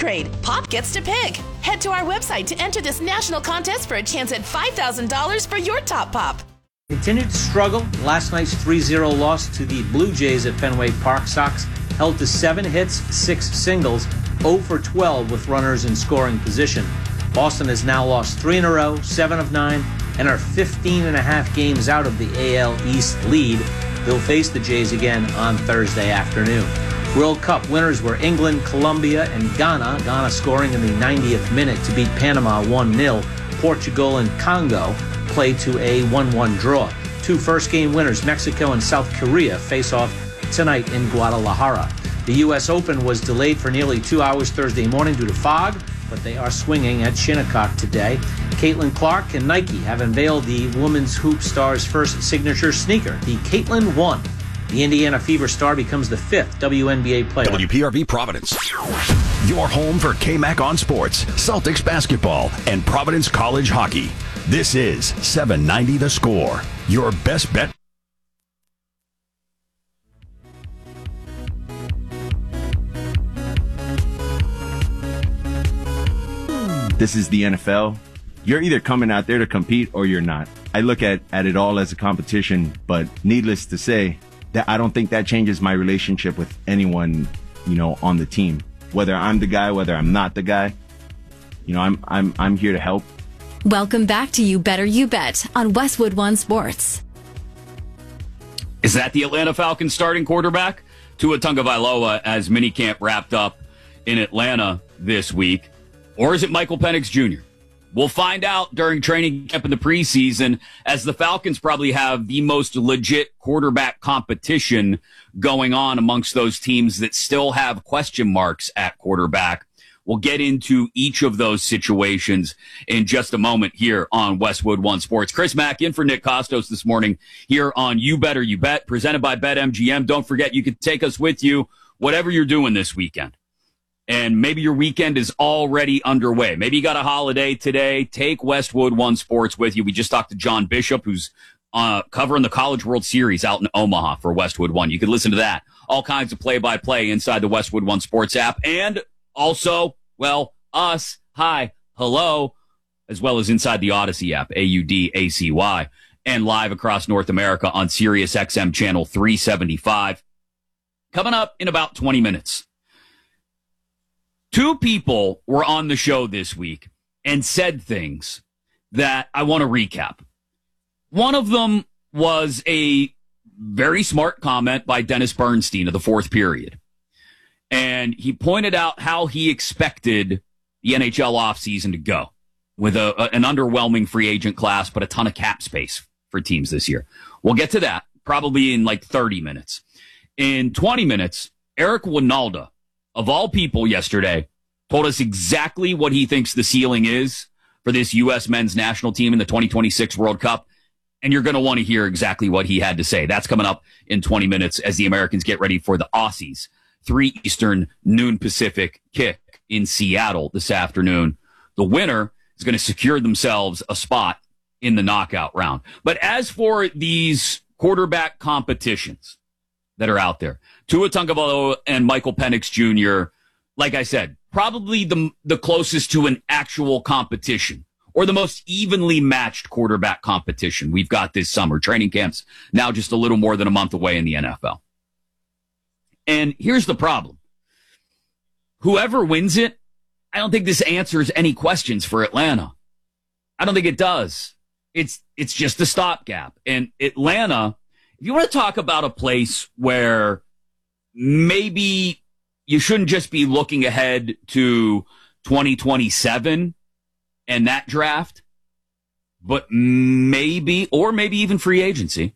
upgrade, Pop gets to pick. Head to our website to enter this national contest for a chance at $5,000 for your top pop. Continued to struggle. Last night's 3-0 loss to the Blue Jays at Fenway Park. Sox held to 7 hits, 6 singles, 0 for 12 with runners in scoring position. Boston has now lost 3 in a row, 7 of 9, and are 15.5 games out of the AL East lead. They'll face the Jays again on Thursday afternoon. World Cup winners were England, Colombia, and Ghana. Ghana scoring in the 90th minute to beat Panama 1-0. Portugal and Congo played to a 1-1 draw. 2 first-game winners, Mexico and South Korea, face off tonight in Guadalajara. The U.S. Open was delayed for nearly 2 hours Thursday morning due to fog, but they are swinging at Shinnecock today. Caitlin Clark and Nike have unveiled the women's hoop star's first signature sneaker, the Caitlin 1. The Indiana Fever star becomes the 5th WNBA player. WPRV Providence. Your home for KMAC on sports, Celtics basketball, and Providence College hockey. This is 790 The Score. Your best bet. This is the NFL. You're either coming out there to compete or you're not. I look at it all as a competition, but needless to say, that I don't think that changes my relationship with anyone, on the team. Whether I'm the guy, whether I'm not the guy, I'm here to help. Welcome back to You Better You Bet on Westwood One Sports. Is that the Atlanta Falcons starting quarterback? Tua Tagovailoa as minicamp wrapped up in Atlanta this week. Or is it Michael Penix Jr.? We'll find out during training camp in the preseason, as the Falcons probably have the most legit quarterback competition going on amongst those teams that still have question marks at quarterback. We'll get into each of those situations in just a moment here on Westwood One Sports. Chris Mack in for Nick Costos this morning here on You Better You Bet, presented by BetMGM. Don't forget, you can take us with you whatever you're doing this weekend. And maybe your weekend is already underway. Maybe you got a holiday today. Take Westwood One Sports with you. We just talked to John Bishop, who's covering the College World Series out in Omaha for Westwood One. You can listen to that. All kinds of play-by-play inside the Westwood One Sports app. And also, us, hi, hello, as well as inside the Odyssey app, AUDACY, and live across North America on Sirius XM channel 375. Coming up in about 20 minutes. 2 people were on the show this week and said things that I want to recap. One of them was a very smart comment by Dennis Bernstein of the fourth period. And he pointed out how he expected the NHL offseason to go with an underwhelming free agent class, but a ton of cap space for teams this year. We'll get to that probably in like 30 minutes. In 20 minutes, Eric Wynalda, of all people yesterday, told us exactly what he thinks the ceiling is for this U.S. men's national team in the 2026 World Cup. And you're going to want to hear exactly what he had to say. That's coming up in 20 minutes as the Americans get ready for the Aussies. 3 Eastern, noon Pacific kick in Seattle this afternoon. The winner is going to secure themselves a spot in the knockout round. But as for these quarterback competitions that are out there, Tua Tagovailoa and Michael Penix Jr., like I said, probably the closest to an actual competition or the most evenly matched quarterback competition we've got this summer. Training camps now just a little more than a month away in the NFL. And here's the problem. Whoever wins it, I don't think this answers any questions for Atlanta. I don't think it does. It's just a stopgap. And Atlanta, if you want to talk about a place where maybe you shouldn't just be looking ahead to 2027 and that draft, but maybe even free agency,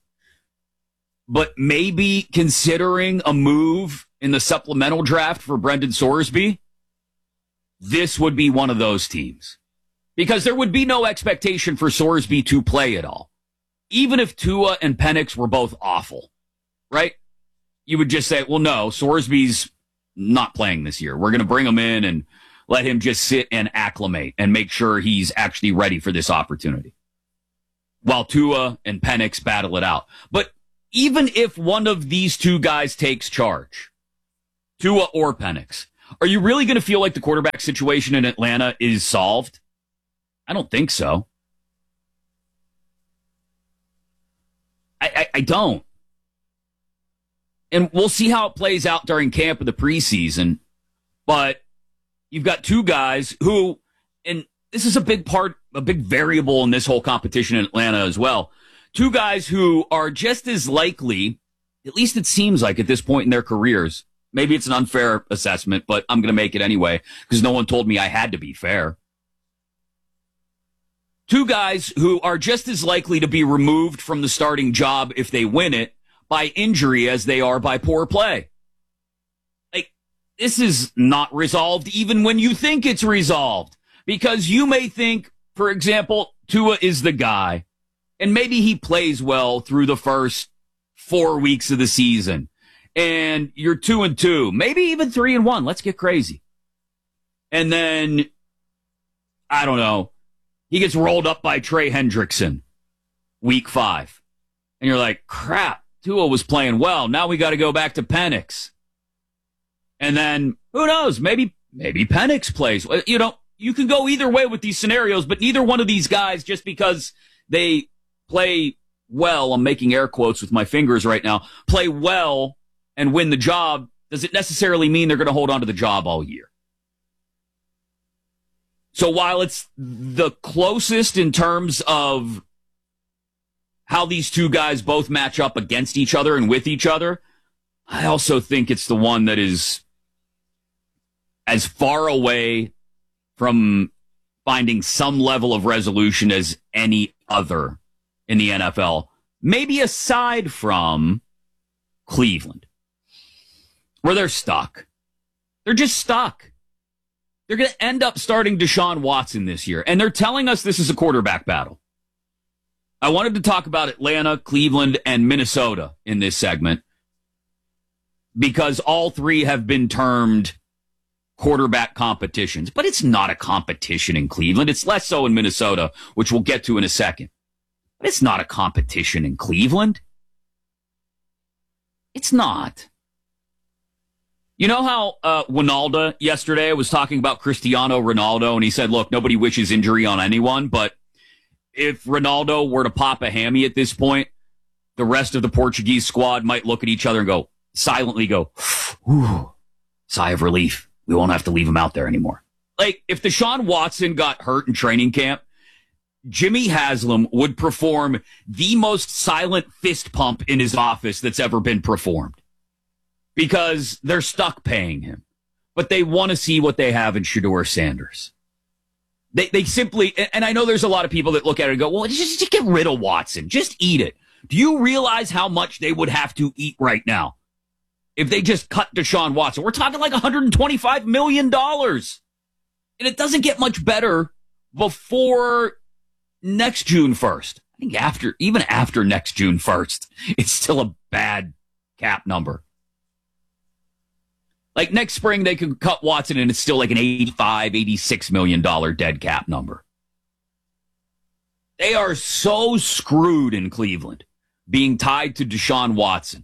but maybe considering a move in the supplemental draft for Brendan Sorsby, this would be one of those teams. Because there would be no expectation for Sorsby to play at all. Even if Tua and Penix were both awful, right? You would just say, well, no, Sorsby's not playing this year. We're going to bring him in and let him just sit and acclimate and make sure he's actually ready for this opportunity. While Tua and Penix battle it out. But even if one of these 2 guys takes charge, Tua or Penix, Are you really going to feel like the quarterback situation in Atlanta is solved? I don't think so. I don't. And we'll see how it plays out during camp of the preseason. But you've got two guys who, and this is a big variable in this whole competition in Atlanta as well. Two guys who are just as likely, at least it seems like at this point in their careers. Maybe it's an unfair assessment, but I'm going to make it anyway because no one told me I had to be fair. Two guys who are just as likely to be removed from the starting job if they win it by injury as they are by poor play. Like, this is not resolved even when you think it's resolved. Because you may think, for example, Tua is the guy, and maybe he plays well through the first 4 weeks of the season, and you're 2-2, maybe even 3-1. Let's get crazy. And then, I don't know, he gets rolled up by Trey Hendrickson, week 5. And you're like, crap, Tua was playing well. Now we got to go back to Penix. And then, who knows, maybe Penix plays. You know, you can go either way with these scenarios, but neither one of these guys, just because they play well, I'm making air quotes with my fingers right now, play well and win the job, does it necessarily mean they're going to hold on to the job all year? So while it's the closest in terms of how these two guys both match up against each other and with each other, I also think it's the one that is as far away from finding some level of resolution as any other in the NFL. Maybe aside from Cleveland, where they're stuck. They're just stuck. They're going to end up starting Deshaun Watson this year, and they're telling us this is a quarterback battle. I wanted to talk about Atlanta, Cleveland, and Minnesota in this segment because all three have been termed quarterback competitions, but it's not a competition in Cleveland. It's less so in Minnesota, which we'll get to in a second. But it's not a competition in Cleveland. It's not. You know how Ronaldo yesterday was talking about Cristiano Ronaldo, and he said, look, nobody wishes injury on anyone, but if Ronaldo were to pop a hammy at this point, the rest of the Portuguese squad might look at each other and go, silently go, whew, sigh of relief. We won't have to leave him out there anymore. Like, if Deshaun Watson got hurt in training camp, Jimmy Haslam would perform the most silent fist pump in his office that's ever been performed. Because they're stuck paying him. But they want to see what they have in Shedeur Sanders. They simply, and I know there's a lot of people that look at it and go, well, just get rid of Watson. Just eat it. Do you realize how much they would have to eat right now if they just cut Deshaun Watson? We're talking like $125 million. And it doesn't get much better before next June 1st. I think even after next June 1st, it's still a bad cap number. Like next spring, they could cut Watson and it's still like an $85, $86 million dead cap number. They are so screwed in Cleveland being tied to Deshaun Watson.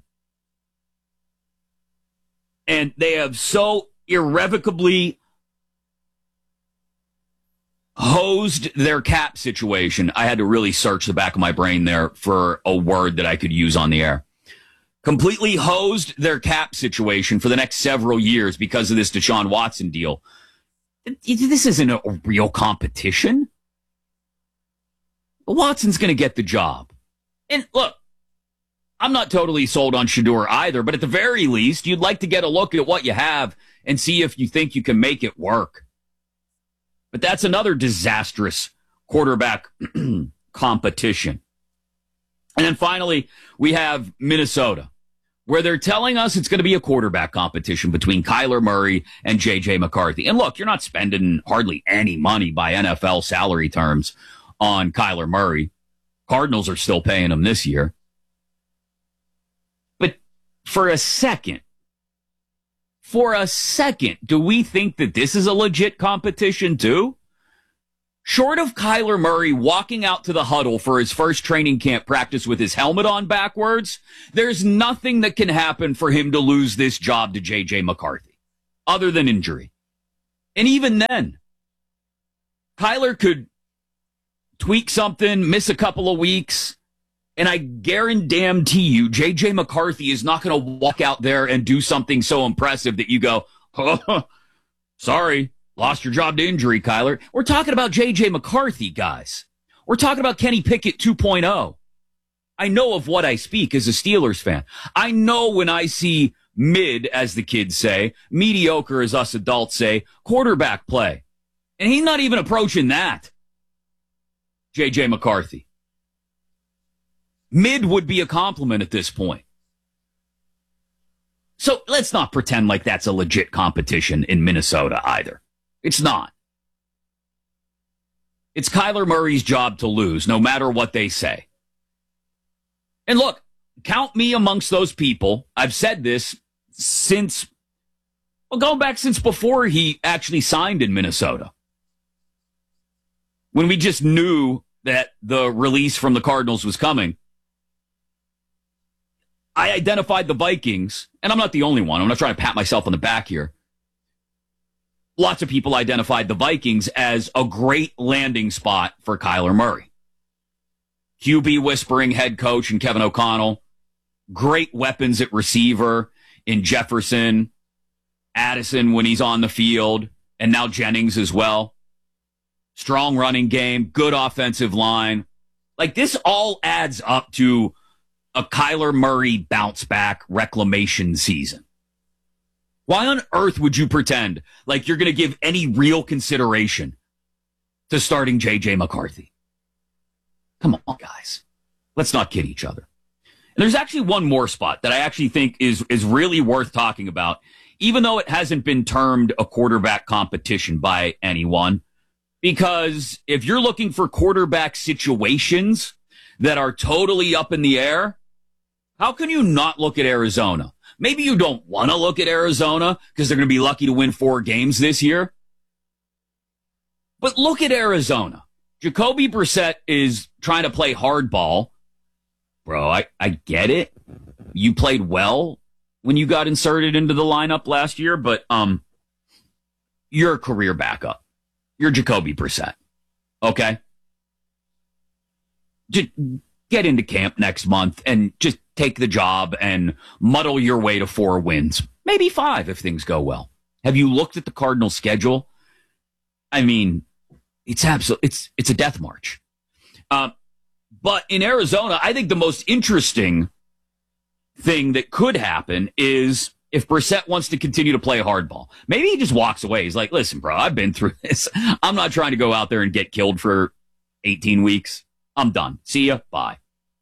And they have so irrevocably hosed their cap situation. I had to really search the back of my brain there for a word that I could use on the air. Completely hosed their cap situation for the next several years because of this Deshaun Watson deal. This isn't a real competition. Watson's going to get the job. And look, I'm not totally sold on Shedeur either, but at the very least, you'd like to get a look at what you have and see if you think you can make it work. But that's another disastrous quarterback competition. And then finally, we have Minnesota, where they're telling us it's going to be a quarterback competition between Kyler Murray and J.J. McCarthy. And look, you're not spending hardly any money by NFL salary terms on Kyler Murray. Cardinals are still paying him this year. But for a second, do we think that this is a legit competition too? Short of Kyler Murray walking out to the huddle for his first training camp practice with his helmet on backwards, there's nothing that can happen for him to lose this job to J.J. McCarthy. other than injury. And even then, Kyler could tweak something, miss a couple of weeks, and I guarantee you, J.J. McCarthy is not going to walk out there and do something so impressive that you go, oh, sorry, lost your job to injury, Kyler. We're talking about J.J. McCarthy, guys. We're talking about Kenny Pickett 2.0. I know of what I speak as a Steelers fan. I know when I see mid, as the kids say, mediocre, as us adults say, quarterback play. And he's not even approaching that. J.J. McCarthy. Mid would be a compliment at this point. So let's not pretend like that's a legit competition in Minnesota either. It's not. It's Kyler Murray's job to lose, no matter what they say. And look, count me amongst those people. I've said this since, well, going back since before he actually signed in Minnesota. When we just knew that the release from the Cardinals was coming. I identified the Vikings, and I'm not the only one. I'm not trying to pat myself on the back here. Lots of people identified the Vikings as a great landing spot for Kyler Murray. QB whispering head coach and Kevin O'Connell. Great weapons at receiver in Jefferson, Addison when he's on the field, and now Jennings as well. Strong running game, good offensive line. Like, this all adds up to a Kyler Murray bounce back reclamation season. Why on earth would you pretend like you're going to give any real consideration to starting J.J. McCarthy? Come on, guys. Let's not kid each other. And there's actually one more spot that I actually think is really worth talking about, even though it hasn't been termed a quarterback competition by anyone. Because if you're looking for quarterback situations that are totally up in the air, how can you not look at Arizona? Maybe you don't want to look at Arizona because they're going to be lucky to win 4 games this year. But look at Arizona. Jacoby Brissett is trying to play hardball. Bro, I get it. You played well when you got inserted into the lineup last year, but you're a career backup. You're Jacoby Brissett. Okay? Just get into camp next month and just take the job and muddle your way to 4 wins. Maybe 5 if things go well. Have you looked at the Cardinals' schedule? I mean, it's a death march. But in Arizona, I think the most interesting thing that could happen is if Brissett wants to continue to play hardball. Maybe he just walks away. He's like, listen, bro, I've been through this. I'm not trying to go out there and get killed for 18 weeks. I'm done. See ya. Bye.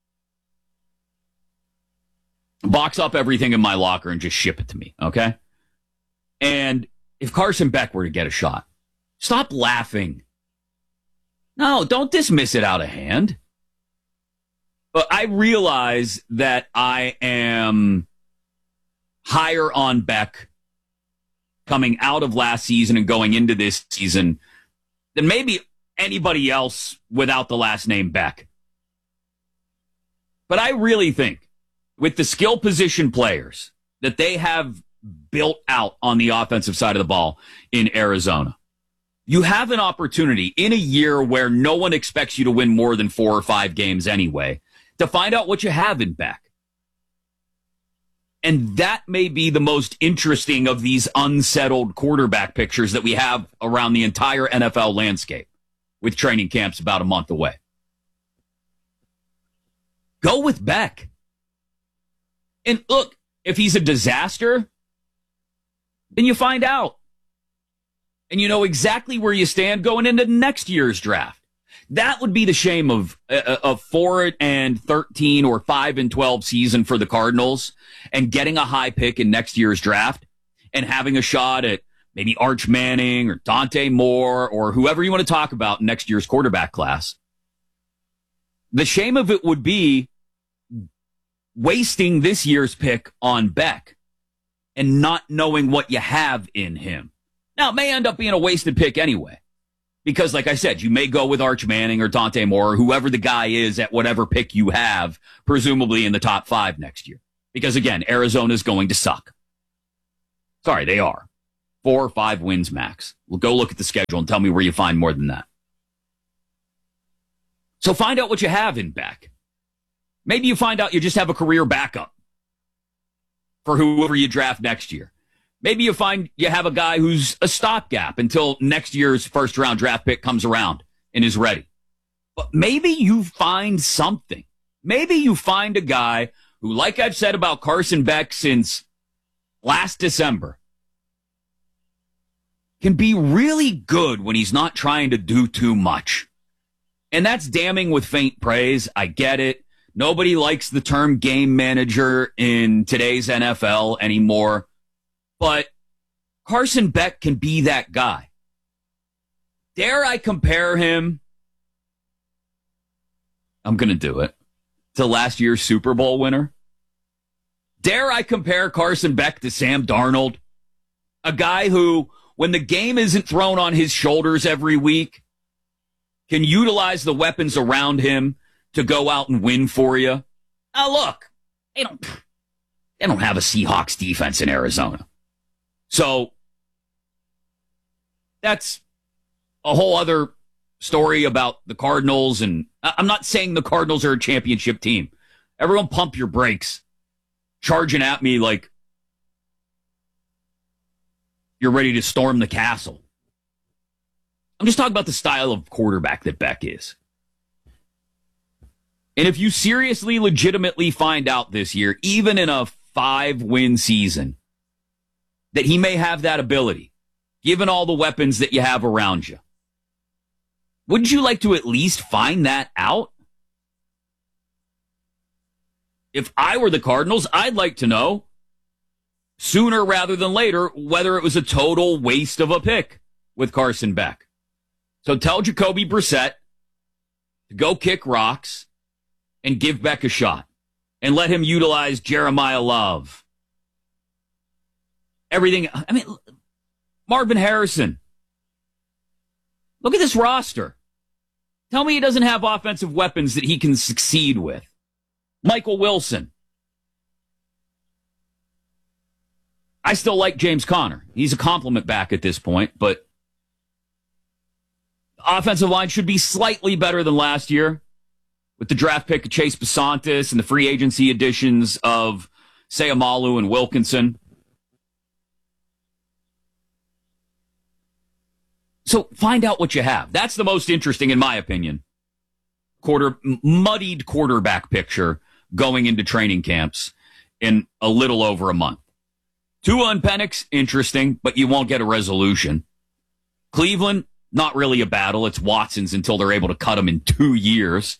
Box up everything in my locker and just ship it to me, okay? And if Carson Beck were to get a shot, stop laughing. No, don't dismiss it out of hand. But I realize that I am higher on Beck coming out of last season and going into this season than maybe anybody else without the last name Beck. But I really think with the skill position players that they have built out on the offensive side of the ball in Arizona, you have an opportunity in a year where no one expects you to win more than 4 or 5 games anyway to find out what you have in Beck. And that may be the most interesting of these unsettled quarterback pictures that we have around the entire NFL landscape, with training camps about a month away. Go with Beck. And look, if he's a disaster, then you find out. And you know exactly where you stand going into next year's draft. That would be the shame of a 4-13 or 5-12 season for the Cardinals and getting a high pick in next year's draft and having a shot at maybe Arch Manning or Dante Moore or whoever you want to talk about in next year's quarterback class. The shame of it would be wasting this year's pick on Beck and not knowing what you have in him. Now, it may end up being a wasted pick anyway. Because, like I said, you may go with Arch Manning or Dante Moore or whoever the guy is at whatever pick you have, presumably in the top 5 next year. Because, again, Arizona's going to suck. Sorry, they are. 4 or 5 wins max. Well, go look at the schedule and tell me where you find more than that. So find out what you have in Beck. Maybe you find out you just have a career backup for whoever you draft next year. Maybe you find you have a guy who's a stopgap until next year's first-round draft pick comes around and is ready. But maybe you find something. Maybe you find a guy who, like I've said about Carson Beck since last December, can be really good when he's not trying to do too much. And that's damning with faint praise. I get it. Nobody likes the term game manager in today's NFL anymore. But Carson Beck can be that guy. Dare I compare him? I'm going to do it. To last year's Super Bowl winner? Dare I compare Carson Beck to Sam Darnold? A guy who, when the game isn't thrown on his shoulders every week, can utilize the weapons around him to go out and win for you. Now look, they don't have a Seahawks defense in Arizona. So that's a whole other story about the Cardinals. And I'm not saying the Cardinals are a championship team. Everyone pump your brakes. Charging at me like you're ready to storm the castle. I'm just talking about the style of quarterback that Beck is. And if you seriously, legitimately find out this year, even in a 5-win season, that he may have that ability, given all the weapons that you have around you, wouldn't you like to at least find that out? If I were the Cardinals, I'd like to know sooner rather than later whether it was a total waste of a pick with Carson Beck. So tell Jacoby Brissett to go kick rocks and give Beck a shot and let him utilize Jeremiah Love. Everything. I mean, Marvin Harrison. Look at this roster. Tell me he doesn't have offensive weapons that he can succeed with. Michael Wilson. I still like James Conner. He's a compliment back at this point, but the offensive line should be slightly better than last year with the draft pick of Chase Besantis and the free agency additions of Sayamalu and Wilkinson. So find out what you have. That's the most interesting, in my opinion, muddied quarterback picture going into training camps in a little over a month. Tua and Penix, interesting, but you won't get a resolution. Cleveland, not really a battle. It's Watson's until they're able to cut him in 2 years.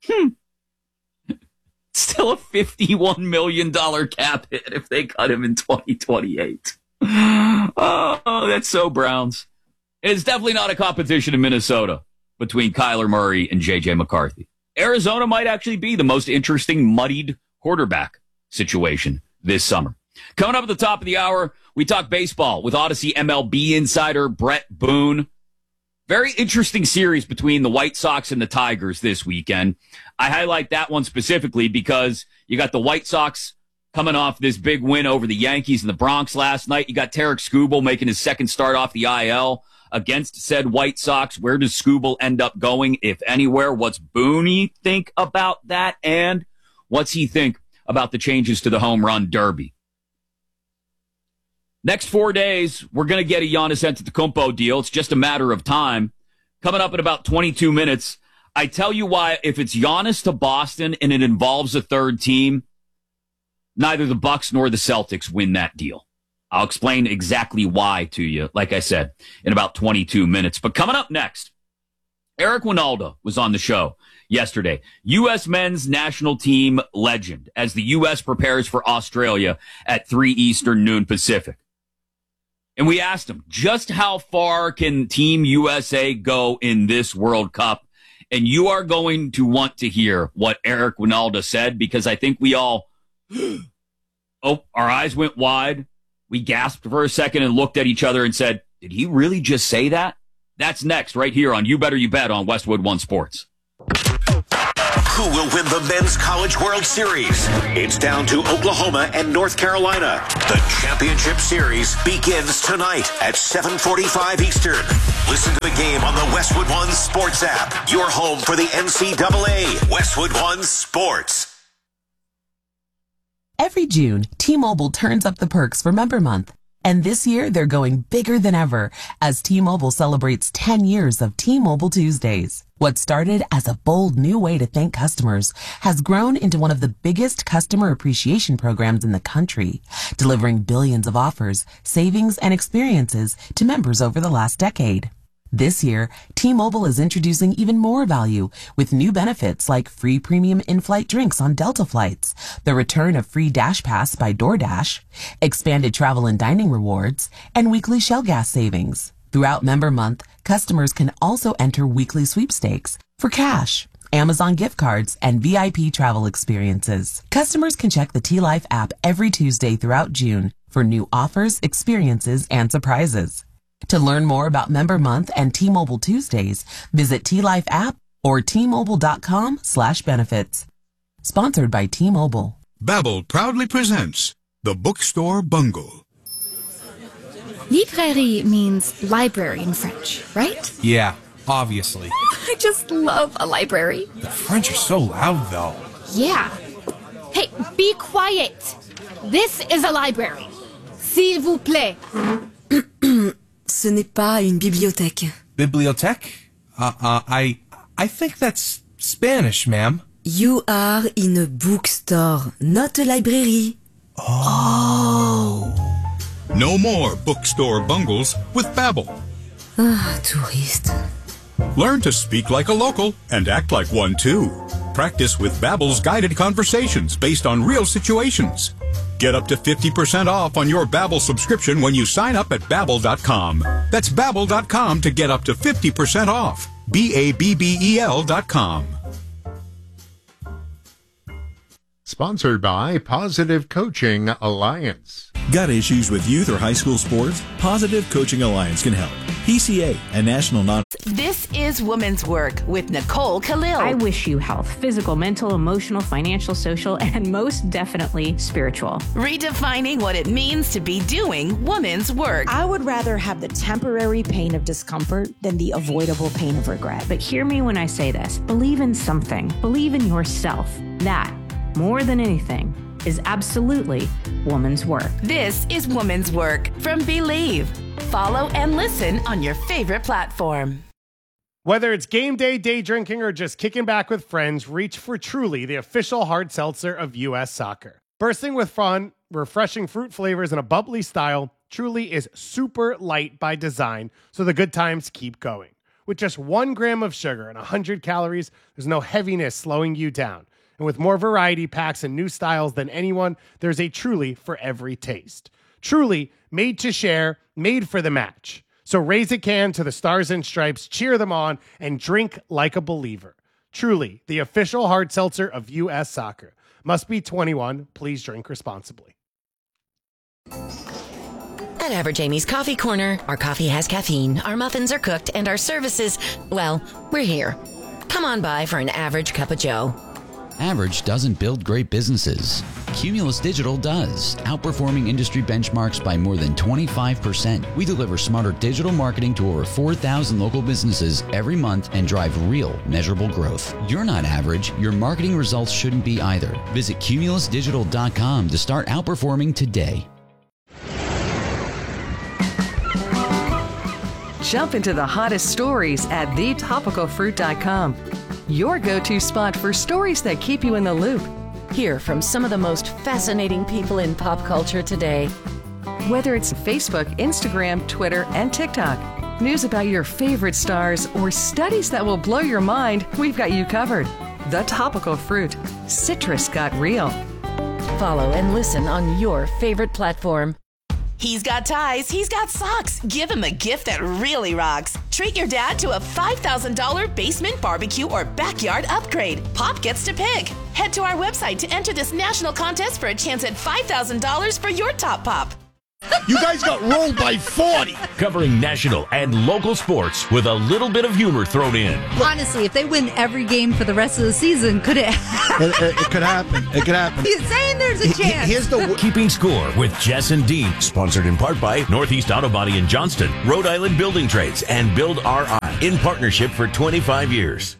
Still a $51 million cap hit if they cut him in 2028. Oh, that's so Browns. It's definitely not a competition in Minnesota between Kyler Murray and J.J. McCarthy. Arizona might actually be the most interesting muddied quarterback situation this summer. Coming up at the top of the hour, we talk baseball with Odyssey MLB insider Brett Boone. Very interesting series between the White Sox and the Tigers this weekend. I highlight that one specifically because you got the White Sox coming off this big win over the Yankees in the Bronx last night. You got Tarek Skubal making his second start off the IL against said White Sox. Where does Skubal end up going, if anywhere? What's Booney think about that? And what's he think about the changes to the home run derby? Next 4 days, we're going to get a Giannis Antetokounmpo deal. It's just a matter of time. Coming up in about 22 minutes, I tell you why, if it's Giannis to Boston and it involves a third team, neither the Bucks nor the Celtics win that deal. I'll explain exactly why to you, like I said, in about 22 minutes. But coming up next, Eric Wynalda was on the show yesterday. U.S. men's national team legend as the U.S. prepares for Australia at 3 Eastern, noon Pacific. And we asked him, just how far can Team USA go in this World Cup? And you are going to want to hear what Eric Wynalda said, because I think we all, our eyes went wide. We gasped for a second and looked at each other and said, did he really just say that? That's next right here on You Better You Bet on Westwood One Sports. Who will win the Men's College World Series? It's down to Oklahoma and North Carolina. The championship series begins tonight at 7:45 Eastern. Listen to the game on the Westwood One Sports app. Your home for the NCAA. Westwood One Sports. Every June, T-Mobile turns up the perks for Member Month. And this year, they're going bigger than ever as T-Mobile celebrates 10 years of T-Mobile Tuesdays. What started as a bold new way to thank customers has grown into one of the biggest customer appreciation programs in the country, delivering billions of offers, savings, and experiences to members over the last decade. This year, T-Mobile is introducing even more value with new benefits like free premium in-flight drinks on Delta flights, the return of free Dash Pass by DoorDash, expanded travel and dining rewards, and weekly Shell gas savings. Throughout Member Month, customers can also enter weekly sweepstakes for cash, Amazon gift cards, and VIP travel experiences. Customers can check the T-Life app every Tuesday throughout June for new offers, experiences, and surprises. To learn more about Member Month and T-Mobile Tuesdays, visit T-Life app or T-Mobile.com/benefits. Sponsored by T-Mobile. Babbel proudly presents The Bookstore Bungle. Librairie means library in French, right? Yeah, obviously. I just love a library. The French are so loud, though. Yeah. Hey, be quiet. This is a library. S'il vous plaît. Ce n'est pas une bibliothèque. Bibliothèque? I think that's Spanish, ma'am. You are in a bookstore, not a library. Oh. No more bookstore bungles with Babbel. Touriste. Learn to speak like a local and act like one too. Practice with Babbel's guided conversations based on real situations. Get up to 50% off on your Babbel subscription when you sign up at Babbel.com. That's Babbel.com to get up to 50% off. Babbel.com. Sponsored by Positive Coaching Alliance. Got issues with youth or high school sports? Positive Coaching Alliance can help. PCA, a national non... This is Women's Work with Nicole Khalil. I wish you health, physical, mental, emotional, financial, social, and most definitely spiritual. Redefining what it means to be doing women's work. I would rather have the temporary pain of discomfort than the avoidable pain of regret. But hear me when I say this. Believe in something. Believe in yourself. That, more than anything, is absolutely woman's work. This is Woman's Work from Believe. Follow and listen on your favorite platform. Whether it's game day, day drinking, or just kicking back with friends, reach for Truly, the official hard seltzer of U.S. Soccer. Bursting with fun, refreshing fruit flavors, and a bubbly style, Truly is super light by design, so the good times keep going. With just 1 gram of sugar and 100 calories, there's no heaviness slowing you down. And with more variety packs and new styles than anyone, there's a Truly for every taste. Truly, made to share, made for the match. So raise a can to the Stars and Stripes, cheer them on, and drink like a believer. Truly, the official hard seltzer of U.S. Soccer. Must be 21. Please drink responsibly. At Average Amy's Coffee Corner, our coffee has caffeine, our muffins are cooked, and our services, well, we're here. Come on by for an average cup of joe. Average doesn't build great businesses. Cumulus Digital does, outperforming industry benchmarks by more than 25%. We deliver smarter digital marketing to over 4,000 local businesses every month and drive real, measurable growth. You're not average. Your marketing results shouldn't be either. Visit cumulusdigital.com to start outperforming today. Jump into the hottest stories at thetopicalfruit.com. Your go-to spot for stories that keep you in the loop. Hear from some of the most fascinating people in pop culture today. Whether it's Facebook, Instagram, Twitter, and TikTok, news about your favorite stars, or studies that will blow your mind, we've got you covered. The Topical Fruit. Citrus got real. Follow and listen on your favorite platform. He's got ties, he's got socks. Give him a gift that really rocks. Treat your dad to a $5,000 basement barbecue or backyard upgrade. Pop gets to pick. Head to our website to enter this national contest for a chance at $5,000 for your top pop. You guys got rolled by 40. Covering national and local sports with a little bit of humor thrown in. Honestly, if they win every game for the rest of the season, could it happen? It could happen. It could happen. He's saying there's a chance. Here's the Keeping Score with Jess and Dean. Sponsored in part by Northeast Auto Body in Johnston, Rhode Island Building Trades, and Build RI. In partnership for 25 years.